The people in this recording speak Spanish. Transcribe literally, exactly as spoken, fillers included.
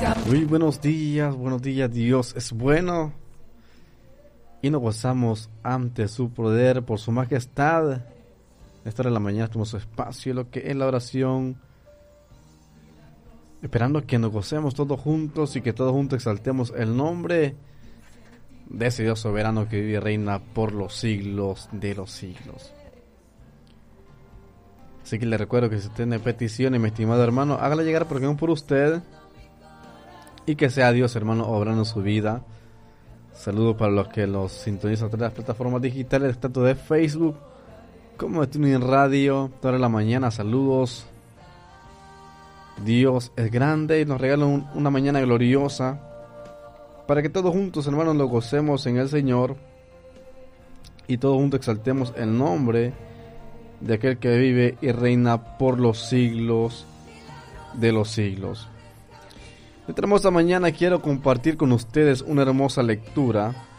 Muy buenos días, buenos días, Dios es bueno y nos gozamos ante su poder por su majestad. Esta hora de la mañana tenemos su espacio, lo que es la oración, esperando que nos gocemos todos juntos y que todos juntos exaltemos el nombre de ese Dios soberano que vive y reina por los siglos de los siglos. Así que le recuerdo que si usted tiene peticiones, mi estimado hermano, hágala llegar porque no por usted. Y que sea Dios, hermano, obrando en su vida. Saludos para los que los sintonizan a través de las plataformas digitales, tanto de Facebook como de TuneIn Radio. Toda la mañana, saludos. Dios es grande y nos regala un, una mañana gloriosa para que todos juntos, hermanos, lo gocemos en el Señor y todos juntos exaltemos el nombre de aquel que vive y reina por los siglos de los siglos. Esta hermosa mañana quiero compartir con ustedes una hermosa lectura